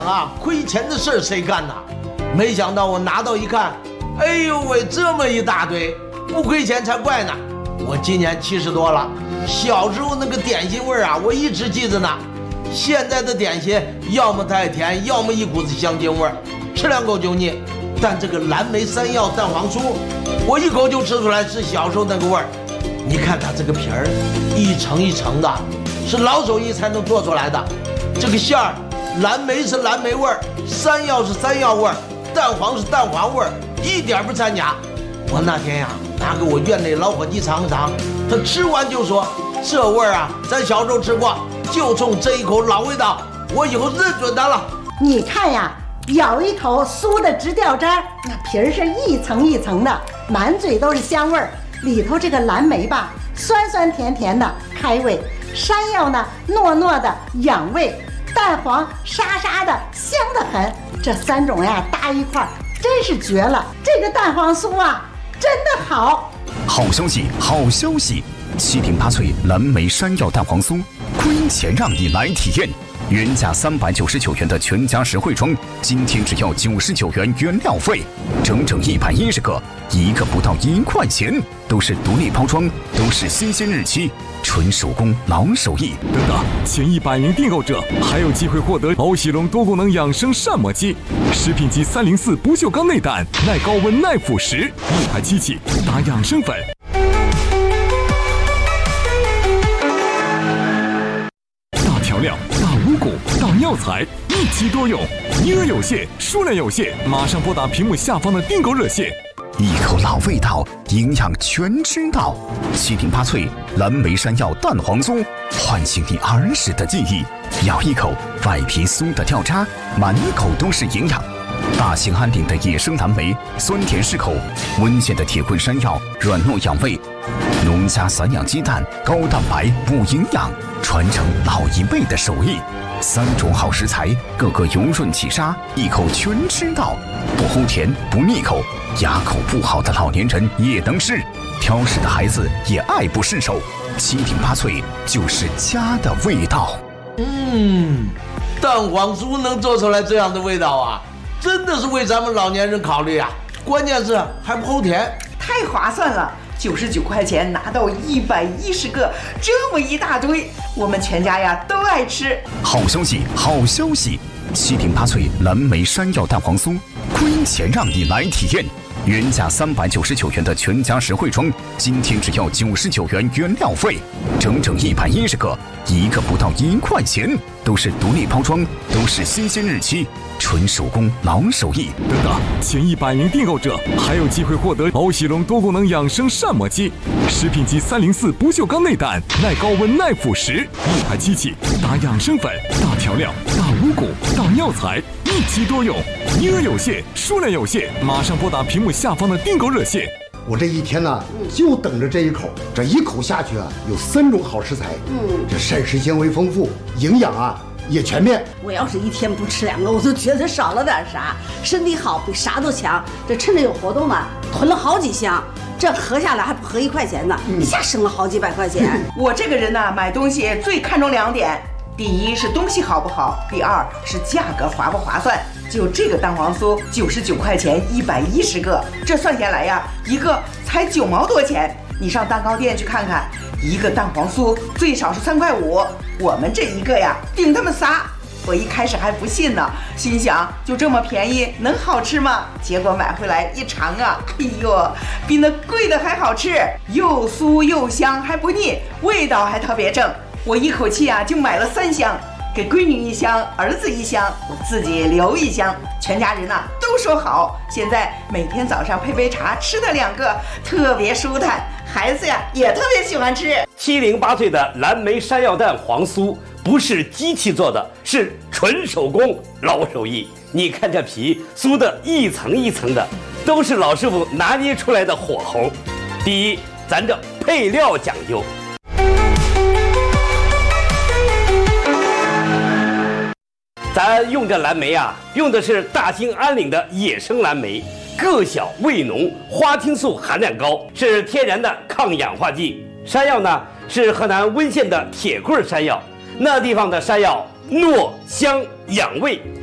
啊，亏钱的事儿谁干呐？没想到我拿到一看，哎呦喂，这么一大堆，不亏钱才怪呢。我今年70多了，小时候那个点心味儿啊，我一直记着呢。现在的点心要么太甜，要么一股子香精味儿，吃2口就腻。但这个蓝莓山药蛋黄酥，我一口就吃出来是小时候那个味儿。你看它这个皮儿，一层一层的，是老手艺才能做出来的。这个馅儿，蓝莓是蓝莓味儿，山药是山药味儿，蛋黄是蛋黄味儿，一点不掺假。我那天呀，拿给我院内老伙计尝尝，他吃完就说：“这味儿啊，咱小时候吃过，就冲这一口老味道，我以后认准它了。” 你看呀，咬一口酥的直掉渣，那皮儿是一层一层的，满嘴都是香味儿。里头这个蓝莓吧，酸酸甜甜的开胃；山药呢，糯糯的养胃；蛋黄沙沙的香得很。这3种呀搭一块儿，真是绝了！这个蛋黄酥啊，真的好。 好消息，好消息！708脆蓝莓山药蛋黄酥，亏钱让你来体验。原价399元的全家实惠装，今天只要99元原料费，整整110个，一个不到1块钱，都是独立包装，都是新鲜日期，纯手工老手艺。 等等，前100名订购者还有机会获得欧喜龙多功能养生膳魔机、食品级304不锈钢内胆，耐高温耐腐蚀，1台机器打养生粉。大调料、大五谷、大药材，一机多用，名额有限，数量有限，马上拨打屏幕下方的订购热线。 一口老味道，营养全知道。708脆蓝莓山药蛋黄酥，唤醒你儿时的记忆。咬一口，外皮酥的掉渣，满口都是营养。大兴安岭的野生蓝莓，酸甜适口；温县的铁棍山药，软糯养胃；农家散养鸡蛋，高蛋白补营养，传承老一辈的手艺。3种好食材，个个油润起沙，一口全吃到，不齁甜不腻口，牙口不好的老年人也能吃，挑食的孩子也爱不释手。708脆就是家的味道。 蛋黄酥能做出来这样的味道啊，真的是为咱们老年人考虑啊！关键是还不齁甜， 太划算了！99块钱拿到110个，这么一大堆，我们全家呀都爱吃。 好消息，好消息！708脆蓝莓山药蛋黄酥，亏钱让你来体验。原价399元的全家实惠装，今天只要99元原料费，整整110个，一个不到1块钱，都是独立包装，都是新鲜日期，纯手工老手艺。 等等，前100名订购者还有机会获得欧喜龙多功能养生膳魔机、食品级304不锈钢内胆，耐高温耐腐蚀，1台机器打养生粉、大调料、大五谷、大药材，一机多用，名额有限，数量有限，马上拨打屏幕下方的订购热线。 我这一天呢，就等着这一口，这一口下去啊，有3种好食材，这膳食纤维丰富，营养啊也全面。 我要是一天不吃2个，我都觉得少了点啥。身体好比啥都强，这趁着有活动嘛，囤了好几箱，这合下来还不合1块钱呢，一下省了好几百块钱。 我这个人呢，买东西最看重2点，第一是东西好不好，第2是价格划不划算。就这个蛋黄酥99块钱110个，这算下来呀，一个才9毛多钱。你上蛋糕店去看看，一个蛋黄酥最少是3块5，我们这一个呀顶他们仨。我一开始还不信呢，心想就这么便宜能好吃吗？结果买回来一尝啊，哎呦，比那贵的还好吃，又酥又香还不腻，味道还特别正。我一口气啊就买了3箱，给闺女1箱，儿子1箱，我自己留1箱，全家人呐都说好。现在每天早上配杯茶，吃它2个，特别舒坦，孩子呀也特别喜欢吃。 708脆的蓝莓山药蛋黄酥不是机器做的，是纯手工老手艺。你看这皮酥的一层一层的，都是老师傅拿捏出来的火候。第一，咱这配料讲究。咱用这蓝莓啊，用的是大兴安岭的野生蓝莓，个小味浓，花青素含量高，是天然的抗氧化剂。山药呢是河南温县的铁棍山药，那地方的山药糯香养胃，